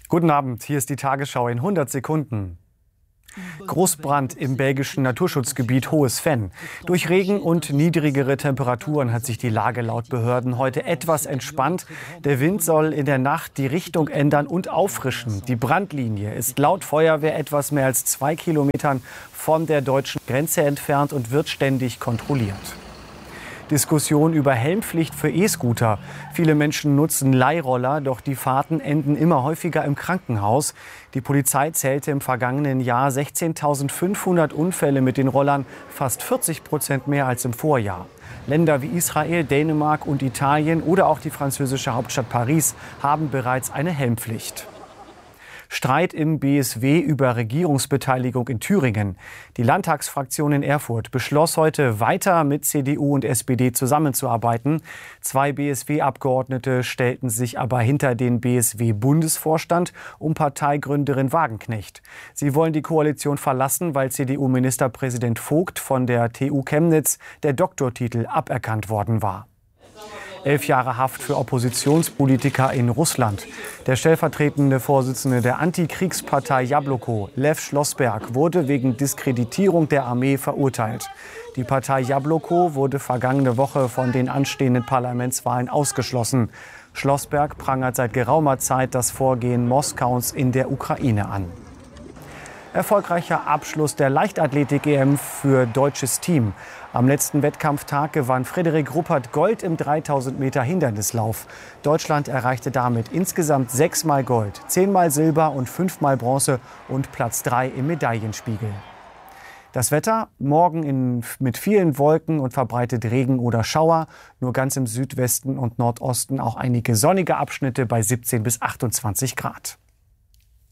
Guten Abend, hier ist die Tagesschau in 100 Sekunden. Großbrand im belgischen Naturschutzgebiet Hohes Venn. Durch Regen und niedrigere Temperaturen hat sich die Lage laut Behörden heute etwas entspannt. Der Wind soll in der Nacht die Richtung ändern und auffrischen. Die Brandlinie ist laut Feuerwehr etwas mehr als 2 Kilometern von der deutschen Grenze entfernt und wird ständig kontrolliert. Diskussion über Helmpflicht für E-Scooter. Viele Menschen nutzen Leihroller, doch die Fahrten enden immer häufiger im Krankenhaus. Die Polizei zählte im vergangenen Jahr 16.500 Unfälle mit den Rollern, fast 40% mehr als im Vorjahr. Länder wie Israel, Dänemark und Italien oder auch die französische Hauptstadt Paris haben bereits eine Helmpflicht. Streit im BSW über Regierungsbeteiligung in Thüringen. Die Landtagsfraktion in Erfurt beschloss heute, weiter mit CDU und SPD zusammenzuarbeiten. 2 BSW-Abgeordnete stellten sich aber hinter den BSW-Bundesvorstand um Parteigründerin Wagenknecht. Sie wollen die Koalition verlassen, weil CDU-Ministerpräsident Vogt von der TU Chemnitz der Doktortitel aberkannt worden war. 11 Jahre Haft für Oppositionspolitiker in Russland. Der stellvertretende Vorsitzende der Antikriegspartei Jabloko, Lew Schlossberg, wurde wegen Diskreditierung der Armee verurteilt. Die Partei Jabloko wurde vergangene Woche von den anstehenden Parlamentswahlen ausgeschlossen. Schlossberg prangert seit geraumer Zeit das Vorgehen Moskaus in der Ukraine an. Erfolgreicher Abschluss der Leichtathletik-EM für deutsches Team. Am letzten Wettkampftag gewann Frederik Ruppert Gold im 3000 Meter Hindernislauf. Deutschland erreichte damit insgesamt 6-mal Gold, 10-mal Silber und 5-mal Bronze und Platz 3 im Medaillenspiegel. Das Wetter, morgen mit vielen Wolken und verbreitet Regen oder Schauer. Nur ganz im Südwesten und Nordosten auch einige sonnige Abschnitte bei 17 bis 28 Grad.